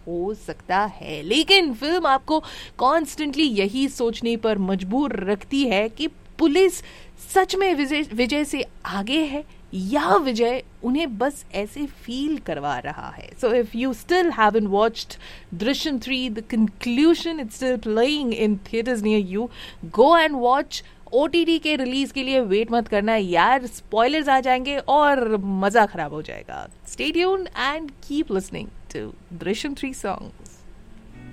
हो सकता है। लेकिन फिल्म आपको कॉन्स्टेंटली यही सोचने पर मजबूर रखती है कि पुलिस सच में विजय से आगे है या विजय उन्हें बस ऐसे फील करवा रहा है। So if you still haven't watched Drishyam 3, the conclusion it's still playing in theatres near you, go and watch. OTT के रिलीज के लिए वेट मत करना यार, स्पॉयलर्स आ जाएंगे और मजा खराब हो जाएगा। Stay tuned and keep listening to Drishyam 3 song.